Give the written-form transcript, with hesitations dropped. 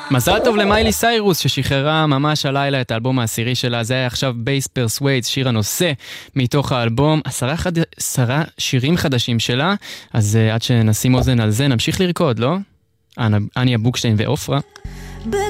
מזל טוב למיילי סיירוס ששחררה ממש הלילה את האלבום העשירי שלה. זה היה עכשיו בייס פרסוויידס, שיר הנושא מתוך האלבום. 10 שירים חדשים שלה, אז עד שנשים אוזן על זה נמשיך לרקוד, לא? אניה בוקשטיין ואופרה.